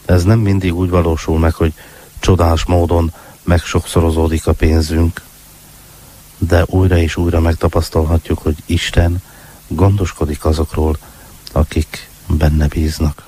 Ez nem mindig úgy valósul meg, hogy csodás módon megsokszorozódik a pénzünk, de újra és újra megtapasztalhatjuk, hogy Isten gondoskodik azokról, akik benne bíznak.